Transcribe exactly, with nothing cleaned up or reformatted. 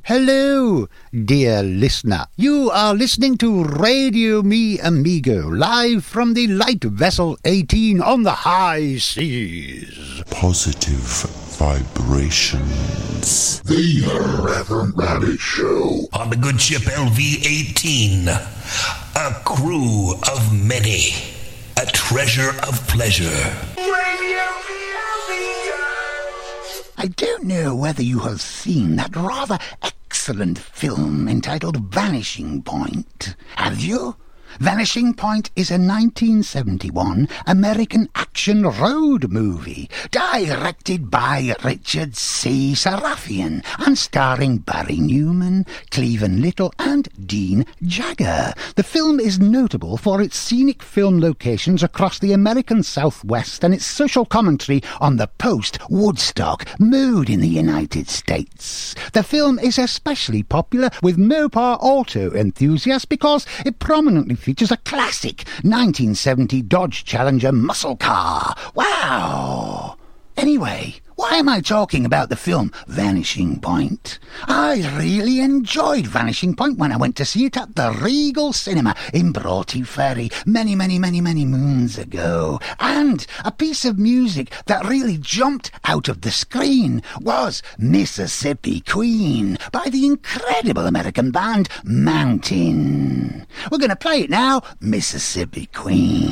Hello, dear listener. You are listening to Radio Me Amigo, live from the light vessel eighteen on the high seas. Positive vibrations. The Irreverent Rabbit Show. On the good ship L V eighteen, a crew of many, a treasure of pleasure. Radio Me Amigo. I don't know whether you have seen that rather excellent film entitled Vanishing Point. Have you? Vanishing Point is a nineteen seventy-one American action road movie directed by Richard C. Sarafian and starring Barry Newman, Cleven Little and Dean Jagger. The film is notable for its scenic film locations across the American Southwest and its social commentary on the post-Woodstock mood in the United States. The film is especially popular with Mopar auto enthusiasts because it prominently features a classic nineteen seventy Dodge Challenger muscle car. Wow! Anyway, why am I talking about the film Vanishing Point? I really enjoyed Vanishing Point when I went to see it at the Regal Cinema in Broughty Ferry many, many, many, many moons ago. And a piece of music that really jumped out of the screen was Mississippi Queen by the incredible American band Mountain. We're going to play it now, Mississippi Queen.